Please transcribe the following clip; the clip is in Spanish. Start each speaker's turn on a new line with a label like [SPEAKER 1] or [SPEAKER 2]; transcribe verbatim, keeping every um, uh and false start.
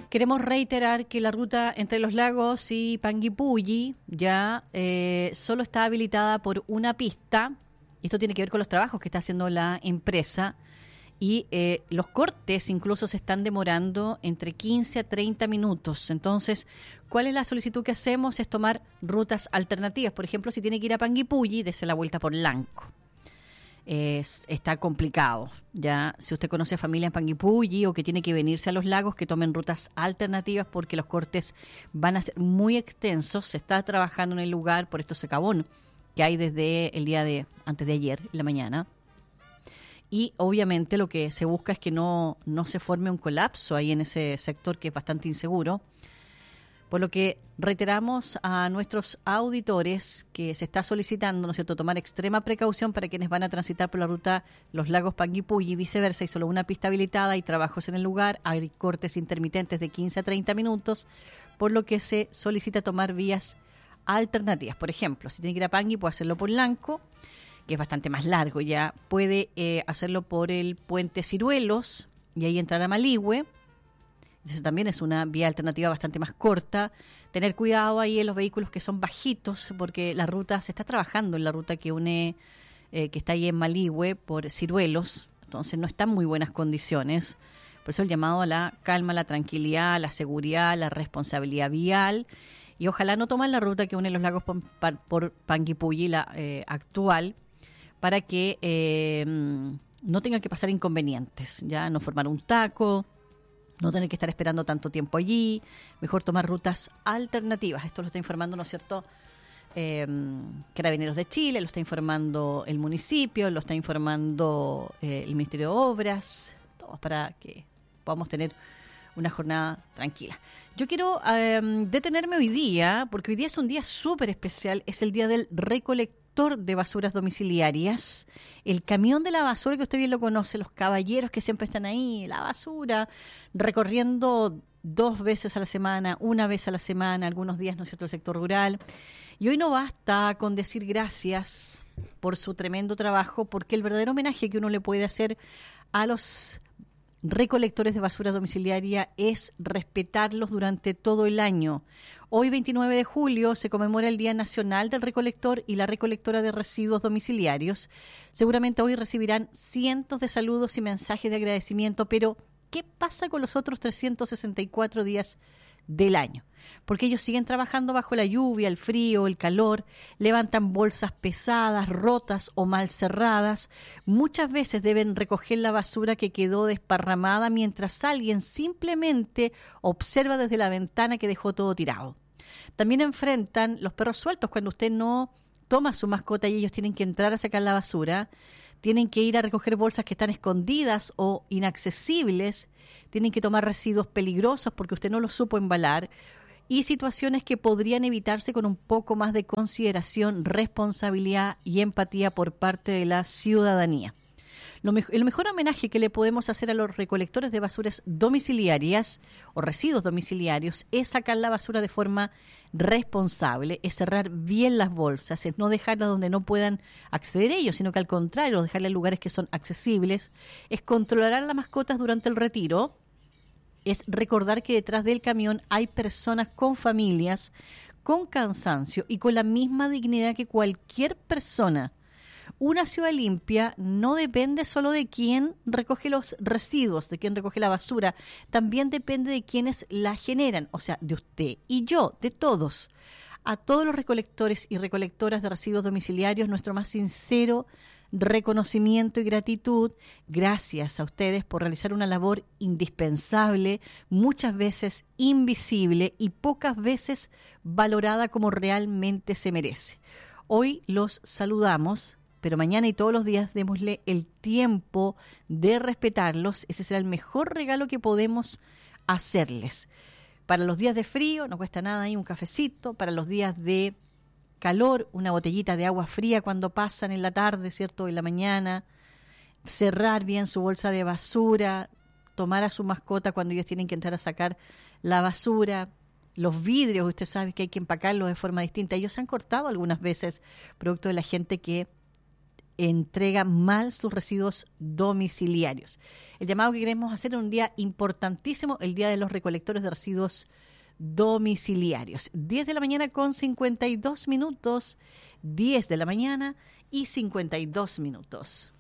[SPEAKER 1] Queremos reiterar que la ruta entre Los Lagos y Panguipulli ya eh, solo está habilitada por una pista. Esto tiene que ver con los trabajos que está haciendo la empresa. Y eh, los cortes incluso se están demorando entre quince a treinta minutos. Entonces, ¿cuál es la solicitud que hacemos? Es tomar rutas alternativas. Por ejemplo, si tiene que ir a Panguipulli, dese la vuelta por Lanco. Es, está complicado. Ya, si usted conoce a familia en Panguipulli o que tiene que venirse a Los Lagos, que tomen rutas alternativas porque los cortes van a ser muy extensos. Se está trabajando en el lugar por estos socavón que hay desde el día de antes de ayer, en la mañana. Y obviamente lo que se busca es que no, no se forme un colapso ahí en ese sector que es bastante inseguro. Por lo que reiteramos a nuestros auditores que se está solicitando, ¿no es cierto?, tomar extrema precaución para quienes van a transitar por la ruta Los Lagos Panguipulli y viceversa. Hay solo una pista habilitada, hay trabajos en el lugar, hay cortes intermitentes de quince a treinta minutos, por lo que se solicita tomar vías alternativas. Por ejemplo, si tiene que ir a Pangui, puede hacerlo por Lanco, que es bastante más largo ya. Puede eh, hacerlo por el puente Ciruelos y ahí entrar a Maligüe. Esa también es una vía alternativa bastante más corta. Tener cuidado ahí en los vehículos que son bajitos, porque la ruta, se está trabajando en la ruta que une, eh, que está ahí en Maligüe por Ciruelos, entonces no está en muy buenas condiciones. Por eso el llamado a la calma, la tranquilidad, la seguridad, la responsabilidad vial. Y ojalá no tomen la ruta que une Los Lagos por, por Panguipulli, la eh, actual, para que eh, no tengan que pasar inconvenientes, ya no formar un taco, no tener que estar esperando tanto tiempo allí, mejor tomar rutas alternativas. Esto lo está informando, ¿no es cierto?, eh, Carabineros de Chile, lo está informando el municipio, lo está informando eh, el Ministerio de Obras, todos para que podamos tener una jornada tranquila. Yo quiero eh, detenerme hoy día, porque hoy día es un día súper especial, es el día del recolector de basuras domiciliarias, el camión de la basura que usted bien lo conoce, los caballeros que siempre están ahí, la basura, recorriendo dos veces a la semana, una vez a la semana, algunos días, ¿no es cierto?, el sector rural. Y hoy no basta con decir gracias por su tremendo trabajo, porque el verdadero homenaje que uno le puede hacer a los recolectores de basura domiciliaria es respetarlos durante todo el año. Hoy, veintinueve de julio, se conmemora el Día Nacional del Recolector y la Recolectora de Residuos Domiciliarios. Seguramente hoy recibirán cientos de saludos y mensajes de agradecimiento, pero ¿qué pasa con los otros trescientos sesenta y cuatro días del año? Porque ellos siguen trabajando bajo la lluvia, el frío, el calor, levantan bolsas pesadas, rotas o mal cerradas. Muchas veces deben recoger la basura que quedó desparramada mientras alguien simplemente observa desde la ventana que dejó todo tirado. También enfrentan los perros sueltos cuando usted no toma a su mascota y ellos tienen que entrar a sacar la basura. Tienen que ir a recoger bolsas que están escondidas o inaccesibles, tienen que tomar residuos peligrosos porque usted no los supo embalar, y situaciones que podrían evitarse con un poco más de consideración, responsabilidad y empatía por parte de la ciudadanía. Lo me- el mejor homenaje que le podemos hacer a los recolectores de basuras domiciliarias o residuos domiciliarios es sacar la basura de forma responsable, es cerrar bien las bolsas, es no dejarlas donde no puedan acceder ellos, sino que al contrario, dejarlas en lugares que son accesibles, es controlar a las mascotas durante el retiro, es recordar que detrás del camión hay personas con familias, con cansancio y con la misma dignidad que cualquier persona. Una ciudad limpia no depende solo de quién recoge los residuos, de quién recoge la basura, también depende de quienes la generan, o sea, de usted y yo, de todos. A todos los recolectores y recolectoras de residuos domiciliarios, nuestro más sincero reconocimiento y gratitud. Gracias a ustedes por realizar una labor indispensable, muchas veces invisible y pocas veces valorada como realmente se merece. Hoy los saludamos, pero mañana y todos los días démosle el tiempo de respetarlos. Ese será el mejor regalo que podemos hacerles. Para los días de frío no cuesta nada ahí un cafecito, para los días de calor una botellita de agua fría cuando pasan en la tarde, ¿cierto?, en la mañana, cerrar bien su bolsa de basura, tomar a su mascota cuando ellos tienen que entrar a sacar la basura. Los vidrios, usted sabe que hay que empacarlos de forma distinta. Ellos se han cortado algunas veces, producto de la gente que entrega mal sus residuos domiciliarios. El llamado que queremos hacer en un día importantísimo, el Día de los Recolectores de Residuos Domiciliarios. diez de la mañana con cincuenta y dos minutos, diez de la mañana y cincuenta y dos minutos.